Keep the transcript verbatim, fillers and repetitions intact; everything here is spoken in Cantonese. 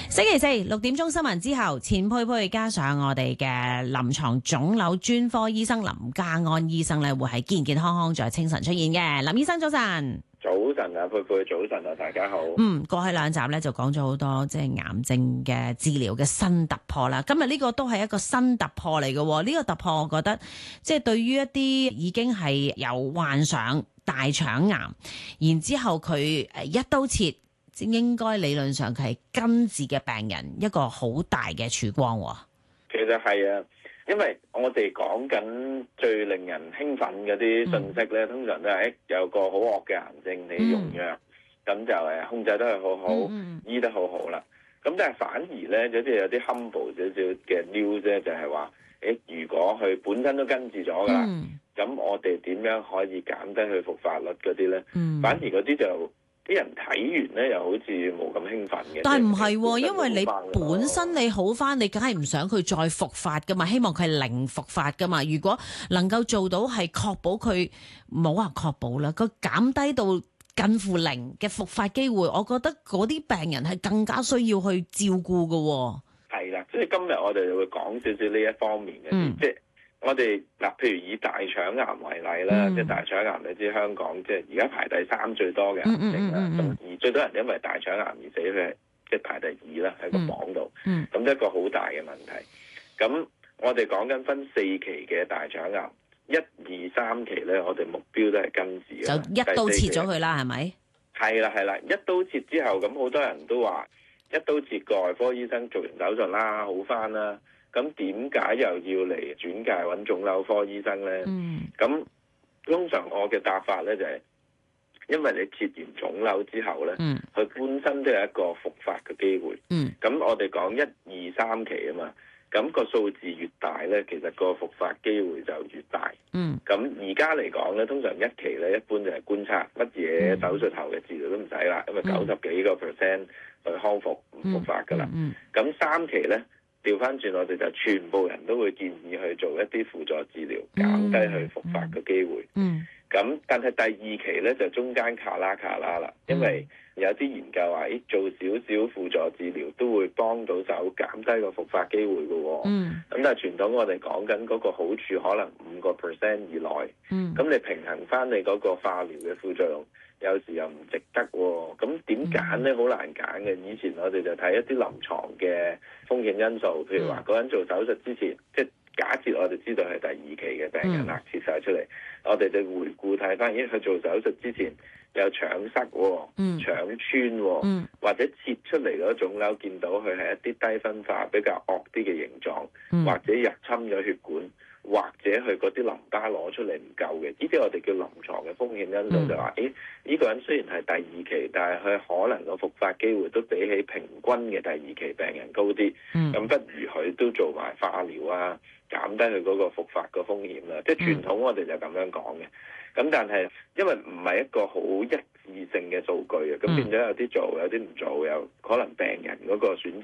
星期四六點鐘新聞之後，錢佩佩加上我哋嘅臨床腫瘤專科醫生林家安醫生咧，會係健健康康在清晨出現嘅。林醫生早晨。 早晨啊，佩佩早晨啊，大家好。 嗯，過去兩集咧就講咗好多即係癌症嘅治療嘅新突破啦。今日呢個都係一個新突破嚟嘅。呢、這個突破我覺得即係對於一啲已經係有患上大腸癌，然之後佢誒一刀切，應該理論上係根治嘅病人一個好大嘅曙光。 其實係啊，因為我哋講緊最令人興奮嗰啲信息咧，嗯、通常都係有個好惡嘅癌症，你用藥咁、嗯、就誒控制得佢好好，嗯、醫得好好啦。咁但係反而咧，有啲有啲 humble 少少嘅 news 咧，就係話誒，如果佢本身都根治咗噶啦，咁、嗯、我哋點樣可以減低佢復發率嗰啲咧？嗯、反而嗰啲就。啲人睇完咧，又好似冇咁興奮嘅。但係唔係， 因為你本身你好翻，你梗係唔想佢再復發噶嘛，希望佢係零復發噶嘛。如果能夠做到係確保佢，冇話確保啦，個減低到近乎零嘅復發機會，我覺得嗰啲病人係更加需要去照顧噶。 係啦，即係今日我哋就會講少少呢一方面嘅，嗯、即係。我哋嗱，譬如以大腸癌為例啦，嗯、即係大腸癌，你知香港即係而家排第三最多嘅癌症啦。咁、嗯嗯嗯、而最多人因為大腸癌而死嘅，即係排第二啦喺個榜度。咁、嗯嗯、一個好大嘅問題。咁我哋講緊分四期嘅大腸癌，一二三期咧，我哋目標都係根治嘅。就一刀切咗佢啦，係咪？係啦係啦，一刀切之後，咁好多人都話一刀切個外科醫生做完手術啦，好返啦。咁點解又要嚟轉介揾腫瘤科醫生咧？咁、嗯、通常我嘅答法咧就係、是，因為你切完腫瘤之後咧，佢、嗯、本身都有一個復發嘅機會。咁、嗯、我哋講一二三期啊嘛，咁、那個數字越大咧，其實個復發機會就越大。咁而家嚟講咧，通常一期咧一般就係觀察乜嘢手術後嘅治療都唔使啦，因為九十幾個 percent 去康復唔復發噶啦。咁、嗯嗯、三期咧。調翻轉，我哋就全部人都會建議去做一啲輔助治療，減低佢復發嘅機會。嗯，咁、嗯、但係第二期咧就中間卡啦卡啦啦，因為有啲研究話，誒做少少輔助治療都會幫到手減低個復發機會嘅。嗯，咁但係傳統我哋講緊嗰個好處可能五個 percent 以內。嗯，咁你平衡翻你嗰個化療嘅副作用。有時又唔值得喎，咁點揀咧？好難揀嘅。以前我哋就睇一啲臨床嘅風險因素，譬如話嗰人做手術之前，即係假設我哋知道係第二期嘅病人啦，切晒出嚟，我哋就回顧睇翻，咦佢做手術之前有腸塞、腸穿，或者切出嚟嗰腫瘤見到佢係一啲低分化、比較惡啲嘅形狀，或者入侵咗血管。或者佢嗰啲淋巴攞出嚟唔夠嘅，呢啲我哋叫臨床嘅風險因素，嗯、就話，誒，呢個人雖然係第二期，但係佢可能個復發機會都比起平均嘅第二期病人高啲，咁、嗯、不如佢都做埋化療啊，減低佢嗰個復發個風險啦。即係傳統我哋就咁樣講嘅，咁但係因為唔係一個好一致性嘅數據啊，咁變咗有啲做，有啲唔做，有可能病人嗰個選擇